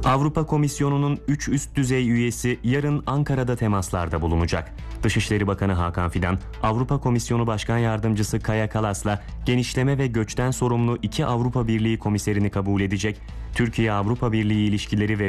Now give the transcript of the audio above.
Avrupa Komisyonu'nun 3 üst düzey üyesi yarın Ankara'da temaslarda bulunacak. Dışişleri Bakanı Hakan Fidan, Avrupa Komisyonu Başkan Yardımcısı Kaja Kallas'la genişleme ve göçten sorumlu 2 Avrupa Birliği komiserini kabul edecek. Türkiye-Avrupa Birliği ilişkileri ve